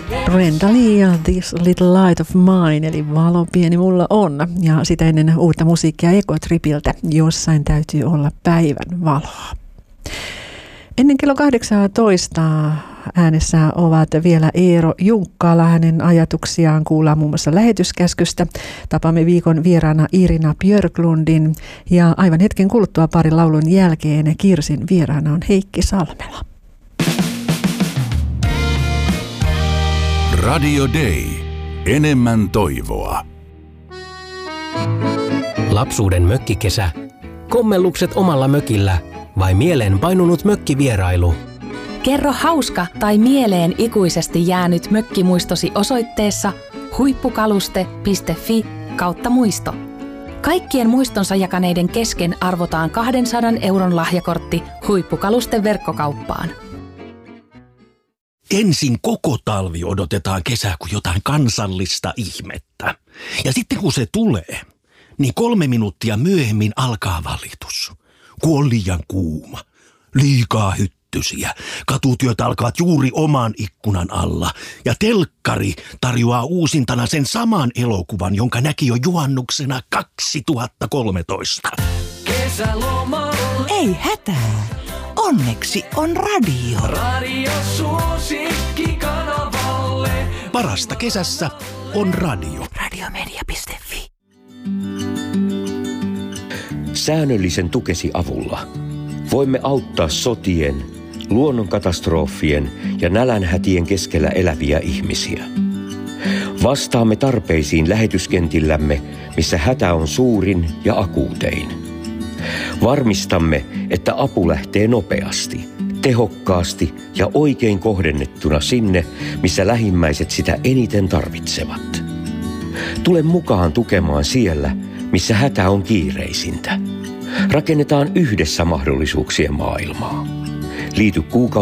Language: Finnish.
Brenda Lee ja This Little Light of Mine, eli valo pieni mulla on. Ja sitä ennen uutta musiikkia Ekotripiltä, jossain täytyy olla päivän valoa. Ennen kello 18 äänessä ovat vielä Eero Junkkala. Hänen ajatuksiaan kuullaan muun muassa lähetyskäskystä. Tapamme viikon vieraana Irina Björklundin ja aivan hetken kuluttua parin laulun jälkeen Kirsin vieraana on Heikki Salmela. Radio Day. Enemmän toivoa. Lapsuuden mökkikesä. Kommellukset omalla mökillä vai mieleen painunut mökkivierailu? Kerro hauska tai mieleen ikuisesti jäänyt mökkimuistosi osoitteessa huippukaluste.fi/muisto. Kaikkien muistonsa jakaneiden kesken arvotaan 200 euron lahjakortti Huippukalusten verkkokauppaan. Ensin koko talvi odotetaan kesää kuin jotain kansallista ihmettä. Ja sitten kun se tulee, niin 3 minuuttia myöhemmin alkaa valitus. Kun on liian kuuma, liikaa hyttysiä, katutyöt alkavat juuri oman ikkunan alla. Ja telkkari tarjoaa uusintana sen saman elokuvan, jonka näki jo juhannuksena 2013. Kesälomalle. Ei hätää. Onneksi on radio. Radio suosikkikanavalle. Parasta kesässä on radio. Radiomedia.fi. Säännöllisen tukesi avulla voimme auttaa sotien, luonnonkatastrofien ja nälänhätien keskellä eläviä ihmisiä. Vastaamme tarpeisiin lähetyskentillämme, missä hätä on suurin ja akuutein. Varmistamme, että apu lähtee nopeasti, tehokkaasti ja oikein kohdennettuna sinne, missä lähimmäiset sitä eniten tarvitsevat. Tule mukaan tukemaan siellä, missä hätä on kiireisintä. Rakennetaan yhdessä mahdollisuuksien maailmaa. Liity